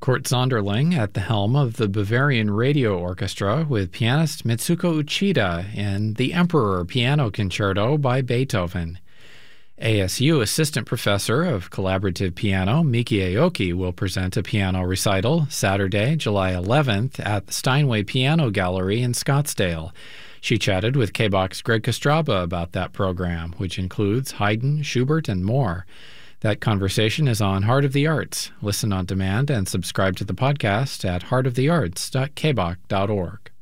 Kurt Zonderling at the helm of the Bavarian Radio Orchestra with pianist Mitsuko Uchida in The Emperor Piano Concerto by Beethoven. ASU Assistant Professor of Collaborative Piano Miki Aoki will present a piano recital Saturday, July 11th at the Steinway Piano Gallery in Scottsdale. She chatted with KBOK's Greg Kostraba about that program, which includes Haydn, Schubert, and more. That conversation is on Heart of the Arts. Listen on demand and subscribe to the podcast at heartofthearts.kbok.org.